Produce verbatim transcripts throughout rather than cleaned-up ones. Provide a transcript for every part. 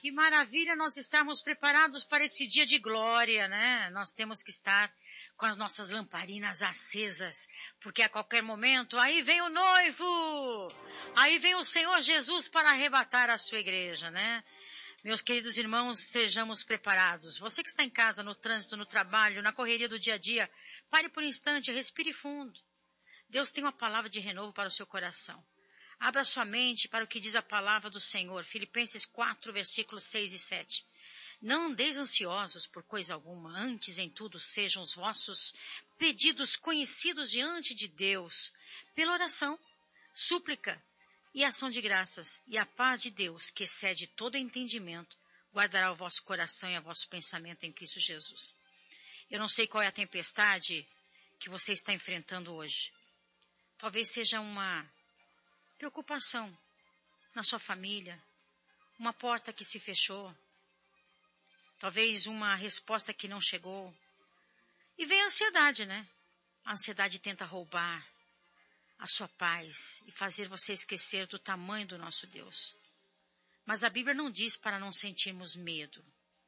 Que maravilha nós estarmos preparados para esse dia de glória, né? Nós temos que estar com as nossas lamparinas acesas, porque a qualquer momento, aí vem o noivo, aí vem o Senhor Jesus para arrebatar a sua igreja, né? Meus queridos irmãos, sejamos preparados. Você que está em casa, no trânsito, no trabalho, na correria do dia a dia, pare por um instante, respire fundo. Deus tem uma palavra de renovo para o seu coração. Abra sua mente para o que diz a palavra do Senhor. Filipenses quatro, versículos seis e sete. Não andeis ansiosos por coisa alguma, antes em tudo sejam os vossos pedidos conhecidos diante de Deus, pela oração, súplica e ação de graças, e a paz de Deus, que excede todo entendimento, guardará o vosso coração e o vosso pensamento em Cristo Jesus. Eu não sei qual é a tempestade que você está enfrentando hoje. Talvez seja uma preocupação na sua família, uma porta que se fechou, talvez uma resposta que não chegou. E vem a ansiedade, né? A ansiedade tenta roubar a sua paz e fazer você esquecer do tamanho do nosso Deus. Mas a Bíblia não diz para não sentirmos medo.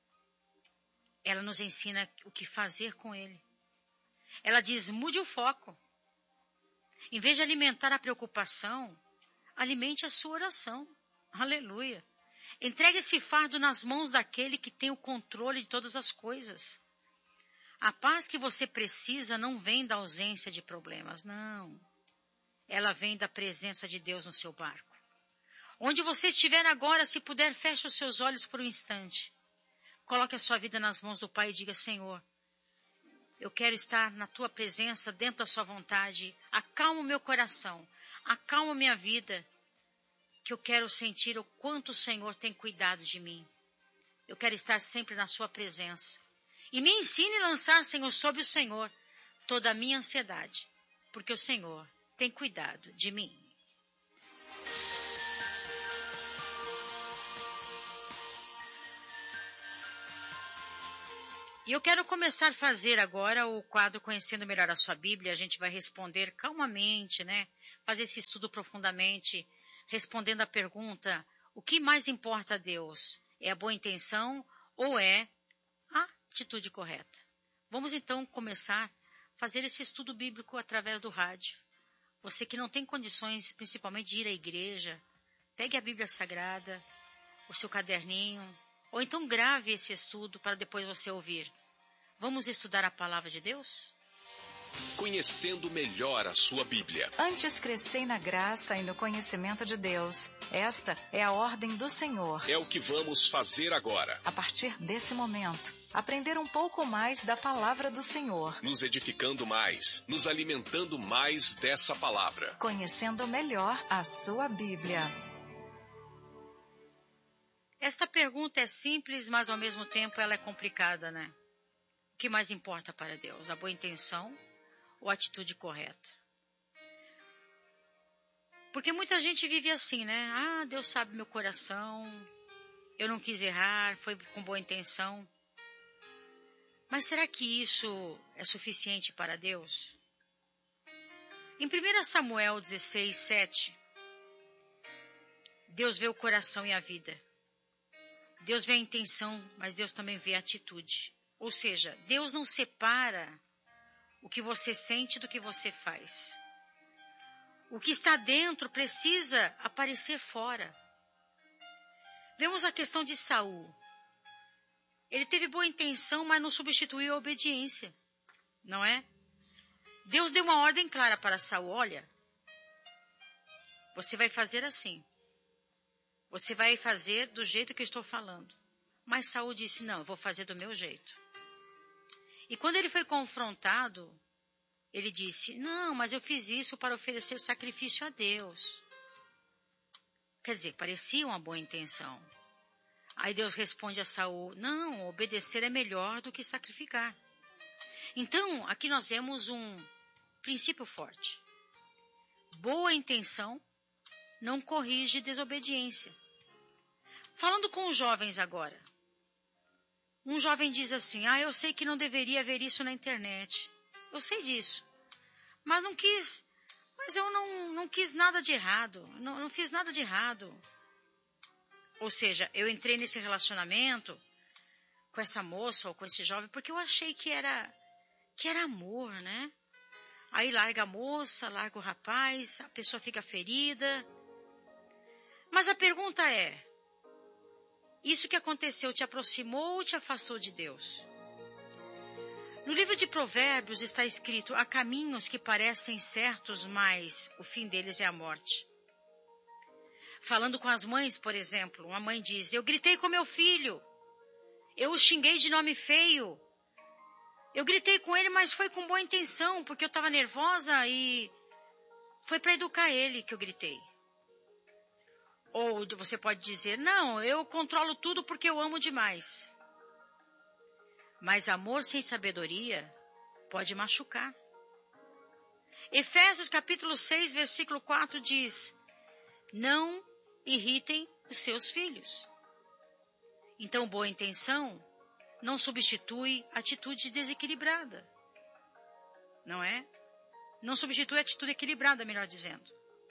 Ela nos ensina o que fazer com ele. Ela diz, mude o foco. Em vez de alimentar a preocupação, alimente a sua oração. Aleluia. Entregue esse fardo nas mãos daquele que tem o controle de todas as coisas. A paz que você precisa não vem da ausência de problemas, não. Ela vem da presença de Deus no seu barco. Onde você estiver agora, se puder, feche os seus olhos por um instante. Coloque a sua vida nas mãos do Pai e diga, Senhor, eu quero estar na tua presença, dentro da sua vontade. Acalma o meu coração, acalma minha vida, que eu quero sentir o quanto o Senhor tem cuidado de mim. Eu quero estar sempre na sua presença. E me ensine a lançar, Senhor, sobre o Senhor toda a minha ansiedade, porque o Senhor tem cuidado de mim. E eu quero começar a fazer agora o quadro Conhecendo Melhor a Sua Bíblia. A gente vai responder calmamente, né? Fazer esse estudo profundamente, respondendo a pergunta, o que mais importa a Deus? É a boa intenção ou é a atitude correta? Vamos então começar a fazer esse estudo bíblico através do rádio. Você que não tem condições, principalmente de ir à igreja, pegue a Bíblia Sagrada, o seu caderninho, ou então grave esse estudo para depois você ouvir. Vamos estudar a palavra de Deus? Conhecendo melhor a sua Bíblia. Antes crescei na graça e no conhecimento de Deus. Esta é a ordem do Senhor. É o que vamos fazer agora. A partir desse momento, aprender um pouco mais da palavra do Senhor. Nos edificando mais, nos alimentando mais dessa palavra. Conhecendo melhor a sua Bíblia. Esta pergunta é simples, mas ao mesmo tempo ela é complicada, né? O que mais importa para Deus? A boa intenção ou a atitude correta? Porque muita gente vive assim, né? Ah, Deus sabe meu coração, eu não quis errar, foi com boa intenção. Mas será que isso é suficiente para Deus? Em primeiro Samuel dezesseis, sete, Deus vê o coração e a vida. Deus vê a intenção, mas Deus também vê a atitude. Ou seja, Deus não separa o que você sente do que você faz. O que está dentro precisa aparecer fora. Vemos a questão de Saul. Ele teve boa intenção, mas não substituiu a obediência. Não é? Deus deu uma ordem clara para Saul. Olha, você vai fazer assim. Você vai fazer do jeito que eu estou falando. Mas Saul disse, não, eu vou fazer do meu jeito. E quando ele foi confrontado, ele disse, não, mas eu fiz isso para oferecer sacrifício a Deus. Quer dizer, parecia uma boa intenção. Aí Deus responde a Saul, não, obedecer é melhor do que sacrificar. Então, aqui nós vemos um princípio forte. Boa intenção não corrige desobediência. Falando com os jovens agora. Um jovem diz assim, ah, eu sei que não deveria haver isso na internet. Eu sei disso. Mas não quis, mas eu não, não quis nada de errado. Não, não fiz nada de errado. Ou seja, eu entrei nesse relacionamento com essa moça ou com esse jovem porque eu achei que era, que era amor, né? Aí larga a moça, larga o rapaz, a pessoa fica ferida. Mas a pergunta é, isso que aconteceu te aproximou ou te afastou de Deus? No livro de Provérbios está escrito, há caminhos que parecem certos, mas o fim deles é a morte. Falando com as mães, por exemplo, uma mãe diz, eu gritei com meu filho, eu o xinguei de nome feio, eu gritei com ele, mas foi com boa intenção, porque eu estava nervosa e foi para educar ele que eu gritei. Ou você pode dizer, não, eu controlo tudo porque eu amo demais. Mas amor sem sabedoria pode machucar. Efésios capítulo seis, versículo quatro diz, não irritem os seus filhos. Então, boa intenção não substitui atitude desequilibrada. Não é? Não substitui atitude equilibrada, melhor dizendo.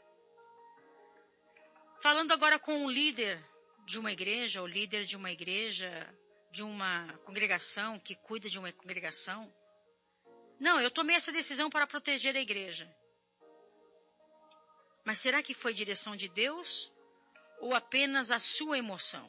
Falando agora com o líder de uma igreja, ou líder de uma igreja, de uma congregação, que cuida de uma congregação. Não, eu tomei essa decisão para proteger a igreja. Mas será que foi direção de Deus ou apenas a sua emoção?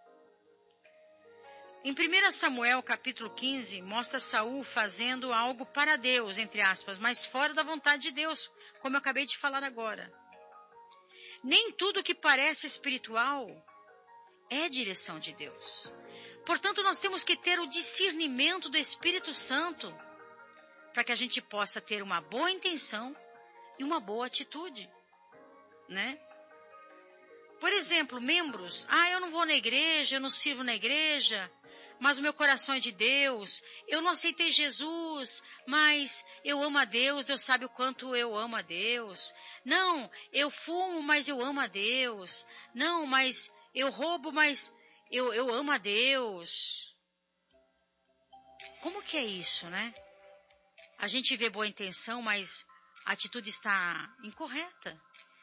Em primeiro Samuel, capítulo quinze, mostra Saul fazendo algo para Deus, entre aspas, mas fora da vontade de Deus, como eu acabei de falar agora. Nem tudo que parece espiritual é direção de Deus. Portanto, nós temos que ter o discernimento do Espírito Santo para que a gente possa ter uma boa intenção e uma boa atitude, né? Por exemplo, membros, ah, eu não vou na igreja, eu não sirvo na igreja, mas o meu coração é de Deus, eu não aceitei Jesus, mas eu amo a Deus, Deus sabe o quanto eu amo a Deus. Não, eu fumo, mas eu amo a Deus. Não, mas eu roubo, mas eu, eu amo a Deus. Como que é isso, né? A gente vê boa intenção, mas a atitude está incorreta.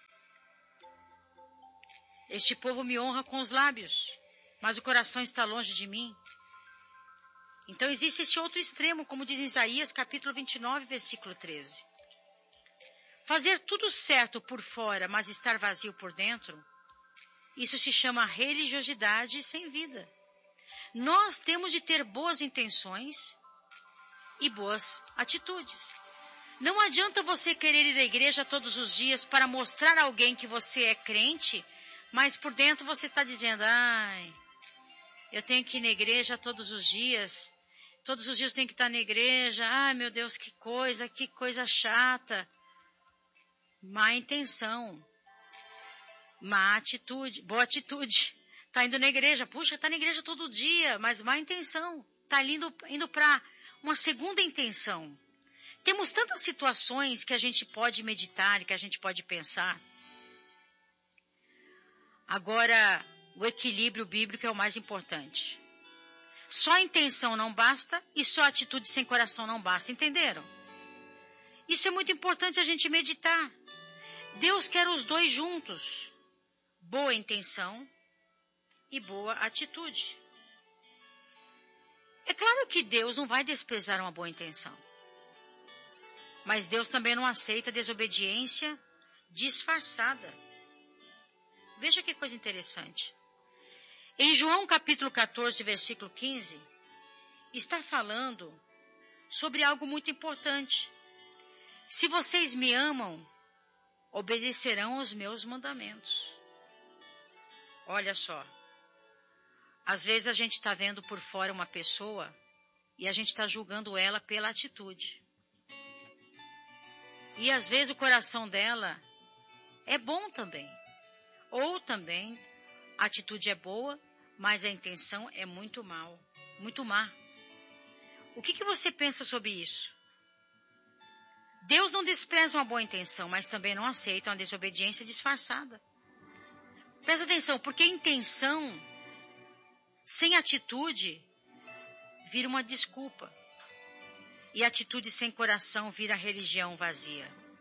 Este povo me honra com os lábios, mas o coração está longe de mim. Então existe esse outro extremo, como diz Isaías, capítulo vinte e nove, versículo treze. Fazer tudo certo por fora, mas estar vazio por dentro, isso se chama religiosidade sem vida. Nós temos de ter boas intenções e boas atitudes. Não adianta você querer ir à igreja todos os dias para mostrar a alguém que você é crente, mas por dentro você está dizendo, ai, eu tenho que ir na igreja todos os dias, todos os dias eu tenho que estar na igreja, ai meu Deus, que coisa, que coisa chata. Má intenção, má atitude, boa atitude. Está indo na igreja, puxa, está na igreja todo dia, mas má intenção. Está indo, indo para uma segunda intenção. Temos tantas situações que a gente pode meditar, que a gente pode pensar. Agora, o equilíbrio bíblico é o mais importante. Só intenção não basta e só atitude sem coração não basta, entenderam? Isso é muito importante a gente meditar. Deus quer os dois juntos. Boa intenção e boa atitude. É claro que Deus não vai desprezar uma boa intenção. Mas Deus também não aceita desobediência disfarçada. Veja que coisa interessante. Em João capítulo catorze, versículo quinze, está falando sobre algo muito importante. Se vocês me amam, obedecerão aos meus mandamentos. Olha só. Às vezes a gente está vendo por fora uma pessoa e a gente está julgando ela pela atitude. E às vezes o coração dela é bom também. Ou também a atitude é boa, mas a intenção é muito mal, muito má. O que, que você pensa sobre isso? Deus não despreza uma boa intenção, mas também não aceita uma desobediência disfarçada. Presta atenção, porque intenção sem atitude vira uma desculpa. E atitude sem coração vira religião vazia.